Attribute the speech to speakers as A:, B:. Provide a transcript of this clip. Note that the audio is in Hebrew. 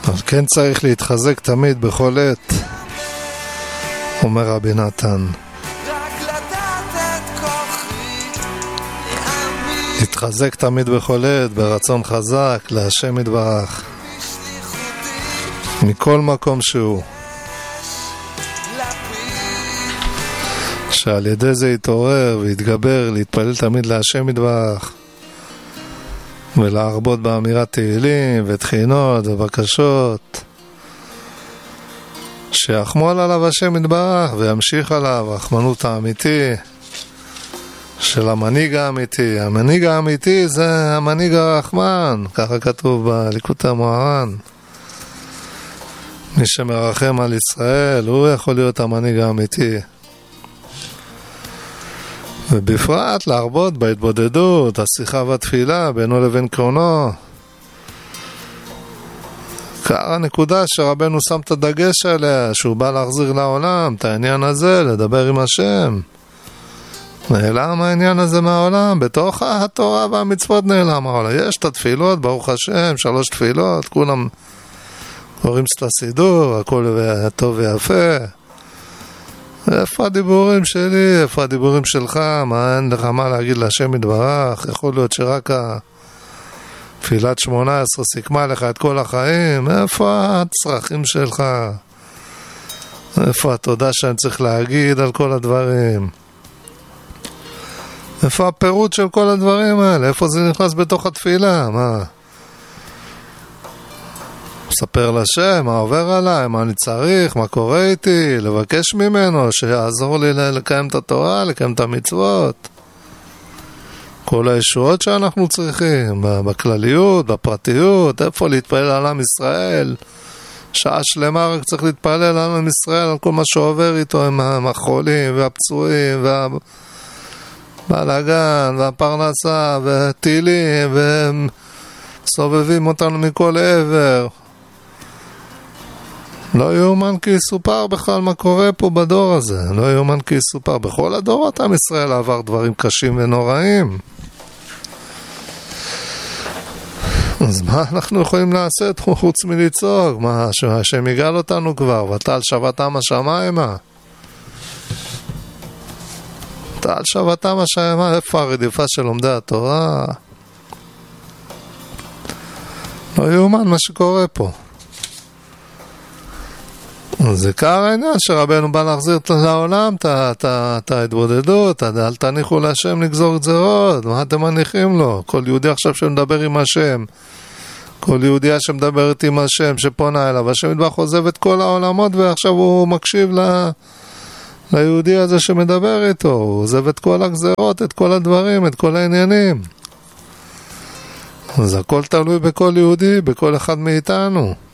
A: אבל כן צריך להתחזק תמיד בכל עת, אומר רבי נתן. להתחזק תמיד בכל עת, ברצון חזק, להשם יתברך, מכל מקום שהוא. שעל ידי זה יתעורר ויתגבר, להתפלל תמיד להשם יתברך, ולהרבות באמירת תהילים ותחינות ובקשות, שיחמול עליו השם יתברך וימשיך עליו רחמנות האמיתי של המנהיג האמיתי. המנהיג האמיתי זה המנהיג הרחמן, ככה כתוב בליקוטי המוהר"ן. מי שמרחם על ישראל, הוא יכול להיות המנהיג האמיתי. ובפרט להרבות בהתבודדות, השיחה והתפילה בינו לבין קרונו. כאן הנקודה שרבנו שם את הדגש עליה, שהוא בא להחזיר לעולם את העניין הזה, לדבר עם השם. נעלם העניין הזה מהעולם, בתוך התורה והמצוות נעלם העולם. יש את התפילות, ברוך השם, 3 תפילות, כולם קוראים את הסידור, הכל טוב ויפה. איפה הדיבורים שלי? איפה הדיבורים שלך? מה, אין לך מה להגיד להשם יתברך? יכול להיות שרק תפילת 18 סיכמה לך את כל החיים. איפה הצרכים שלך? איפה התודה שאני צריך להגיד על כל הדברים? איפה הפירוט של כל הדברים האלה? איפה זה נכנס בתוך התפילה? מה? מספר לשם, מה עובר עליי, מה אני צריך, מה קורה איתי, לבקש ממנו שיעזור לי לקיים את התורה, לקיים את המצוות. כל הישועות שאנחנו צריכים, בכלליות, בפרטיות, איפה להתפלל על עם ישראל. שעה שלמה רק צריך להתפלל על עם ישראל, על כל מה שעובר איתו עם החולים והפצועים והבלגן והפרנסה והטילים והם סובבים אותנו מכל עבר. לא יאומן כי יסופר בכלל מה קורה פה בדור הזה. לא יאומן כי יסופר. בכל הדורות עם ישראל עבר דברים קשים ונוראים. אז מה אנחנו יכולים לעשות חוץ מלצעוק? מה, השם יגאל אותנו כבר, ותעל שבתם השמיימה. תעל שבתם השמיימה, איפה הרדיפה של לומדי התורה? לא יאומן מה שקורה פה. זה קר העניין שרבנו בא להחזיר לעולם את ההתבודדות, אל תניחו להשם לגזור גזרות, מה אתם מניחים לו? כל יהודי עכשיו שמדבר עם השם, כל יהודיה שמדברת עם השם, שפונה אליו, השם יתברך עוזב את כל העולמות ועכשיו הוא מקשיב ליהודי הזה שמדבר איתו, הוא עוזב את כל הגזרות, את כל הדברים, את כל העניינים. אז הכל תלוי בכל יהודי, בכל אחד מאיתנו.